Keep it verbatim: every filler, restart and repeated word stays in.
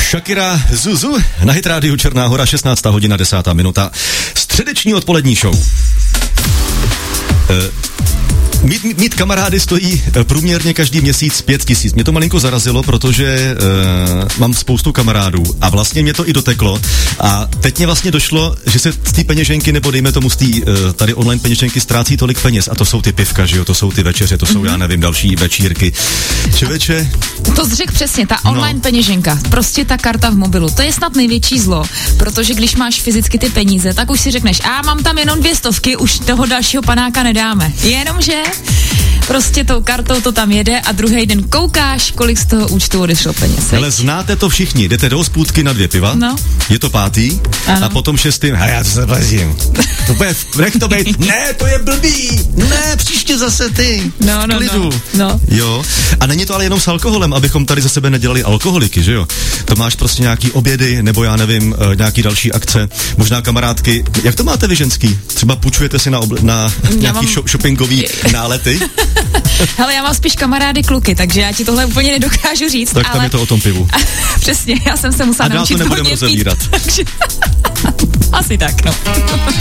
Shakira Zuzu na Hit Rádiu Černá Hora, šestnáctá hodina, desátá minuta. Středeční odpolední show. Uh, Mít, mít, mít kamarády stojí průměrně každý měsíc pět tisíc. Mě to malinko zarazilo, protože uh, mám spoustu kamarádů a vlastně mě to i doteklo. A teď mě vlastně došlo, že se z té peněženky, nebo dejme tomu z té uh, tady online peněženky ztrácí tolik peněz. A to jsou ty pivka, že jo, to jsou ty večeře, to jsou, mm-hmm. já nevím, další večírky. Člověče... To jsi řekl přesně, ta online no. peněženka, prostě ta karta v mobilu, to je snad největší zlo, protože když máš fyzicky ty peníze, tak už si řekneš, a mám tam jenom dvě stovky, už toho dalšího panáka nedáme. Jenomže prostě tou kartou to tam jede a druhý den koukáš, kolik z toho účtu odešlo peněz. Ale znáte to všichni, jdete do hospůdky na dvě piva, no. je to pátý ano. a potom šestým, a já to se bazím. To bude, nech to být, ne, to je blbý, ne, příště zase ty, no, no, klidu. No, no. Jo, a není to ale jenom s alkoholem, abychom tady za sebe nedělali alkoholiky, že jo. To máš prostě nějaký obědy, nebo já nevím, nějaký další akce, možná kamarádky. Jak to máte vy ženský? Třeba půjčujete si na, obl- na nějaký mám... sh- shoppingový nálety? Hele, já mám spíš kamarády kluky, takže já ti tohle úplně nedokážu říct. Tak tam ale... je to o tom pivu. Přesně, já jsem se musela naučit hodně pít. A dál to nebudeme rozebírat. Takže... Asi tak, no.